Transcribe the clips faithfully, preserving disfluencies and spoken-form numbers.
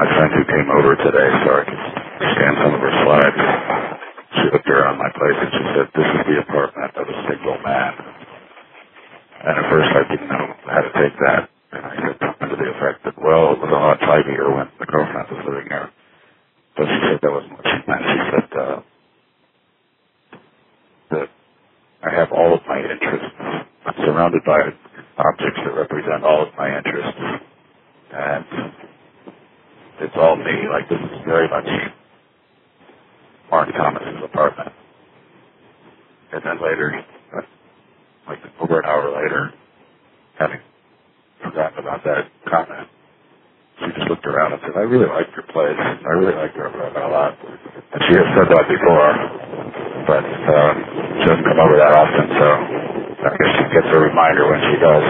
my friend who came over today so I could scan some of her slides, she looked around my place and she said, this is the apartment of a single man. And at first I didn't know how to take that. And I said something to the effect that, well, it was a lot tidier when the girlfriend was living there. But she said that wasn't what she meant. She said uh, that I have all of my interests. I'm surrounded by objects that represent all of my interests. And it's all me. Like, this is very much Mark Thomas's apartment. And then later, like over an hour later, having forgotten about that comment, she just looked around and said, I really like your place. I really like your apartment a lot. And she has said that before, but uh, she doesn't come over that often, so I guess she gets a reminder when she does.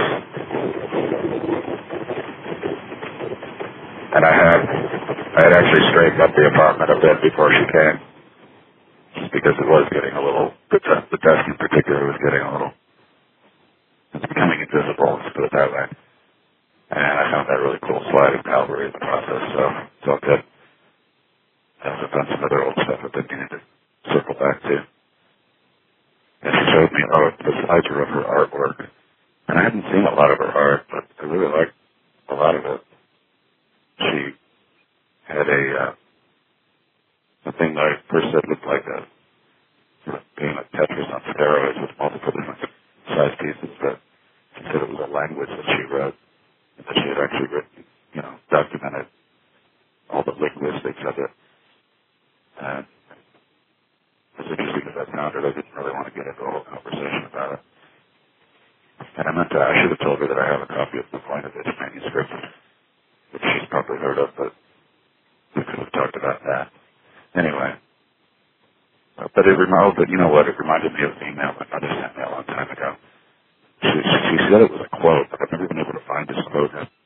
And I had, I had actually straightened up the apartment a bit before she came, just because it was getting a little, the desk in particular was getting a little, it's becoming invisible, let's put it that way. And I found that really cool slide of Calvary in the process, so it's all good. I've done some other old stuff I've been needing to circle back to. And she showed me, oh, the slides are of her artwork. And I hadn't seen a lot of her art, but I really liked a lot of it. She had a, uh, a thing that I first said looked like a sort of game of Tetris on steroids with multiple different size pieces, but she said it was a language that she wrote. That she had actually written, you know, documented all the linguistics of it. And as interesting as that sounded, I didn't really want to get into a whole conversation about it. And I meant to, I should have told her that I have a copy of the Voinovich manuscript, which she's probably heard of, but we could have talked about that. Anyway. Uh, but it reminded, but you know what, it reminded me of an email my mother sent me a long time ago. She, she said it was a quote, but I've never been able to find this quote,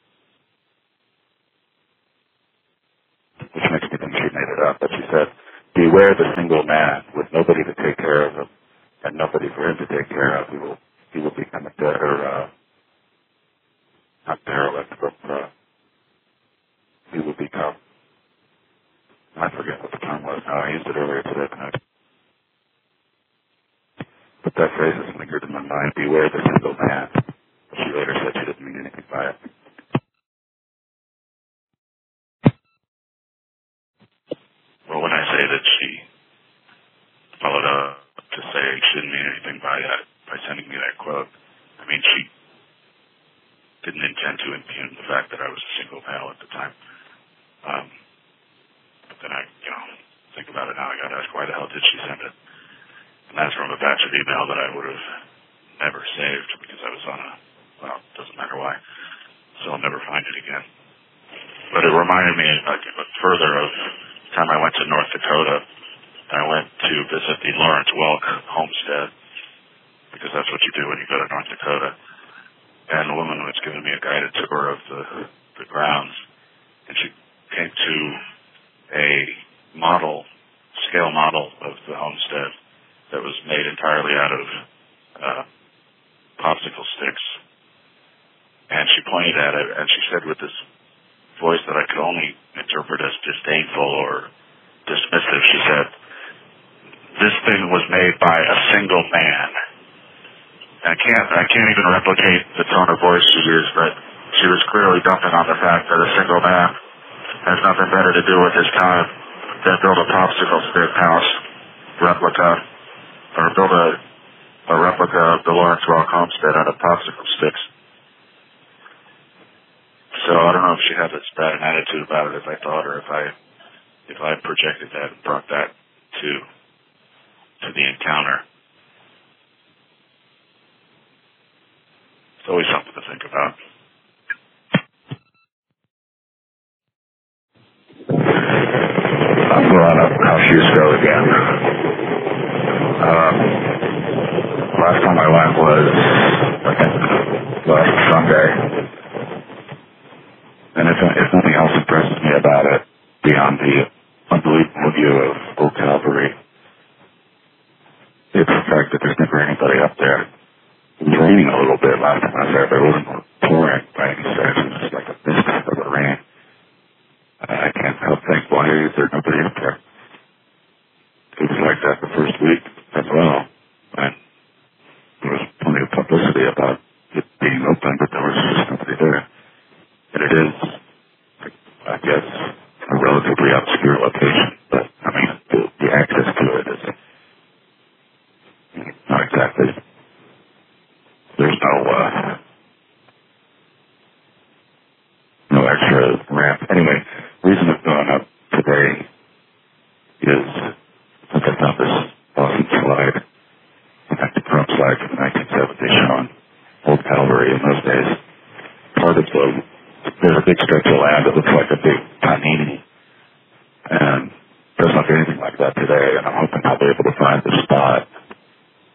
which makes me think she made it up. But she said, beware the single man with nobody to take care of him and nobody for him to take care of. He will, he will become a de- or, uh, not derelict, but uh, he will become, I forget what the term was now. I used it earlier today, but I But that phrase has lingered in my mind, beware the single man. She later said she didn't mean anything by it. Well, when I say that she followed up to say she didn't mean anything by that, by sending me that quote, I mean, she didn't intend to impugn the fact that I was a single male at the time. Um, but then I, you know, think about it now, I gotta ask, why the hell did she send it? And that's from a batch of email that I would have never saved because I was on a, well, it doesn't matter why. So I'll never find it again. But it reminded me like, further of the time I went to North Dakota. I went to visit the Lawrence Welk homestead because that's what you do when you go to North Dakota. And the woman was giving me a guided tour of the, the grounds. And she came to a model, scale model of the homestead that was made entirely out of uh, popsicle sticks. And she pointed at it, and she said with this voice that I could only interpret as disdainful or dismissive, she said, this thing was made by a single man. And I can't, I can't even replicate the tone of voice she used, but she was clearly dumping on the fact that a single man has nothing better to do with his time than build a popsicle stick house replica or build a, a replica of the Lawrence Welk homestead out of popsicle sticks. So I don't know if she had as bad an attitude about it as I thought, or if I if I projected that and brought that to to the encounter. It's always something to think about. I'm brought up how shoes go again. Um, last time I went was, I think, last Sunday. And if, if nothing else impresses me about it, beyond the unbelievable view of Old Calvary, it's the fact that there's never anybody up there. It was raining a little bit last time I was there, but it wasn't pouring by any stretch. It was just like a mist of the rain. I can't think, why is there nobody up there? It was like that the first week as well. And there was plenty of publicity about it being open, but there was just nobody there. And it is, I guess, a relatively obscure location, but, I mean, the, the access to it is not exactly, there's no, uh, no extra ramp. Anyway, the reason I've gone up today is since I found this awesome slide, the chrome slide from the nineteen seventies showing Old Calvary in those days. Part of the, there's a big stretch of land that looks like a big panini, and it doesn't look anything like that today, and I'm hoping I'll be able to find the spot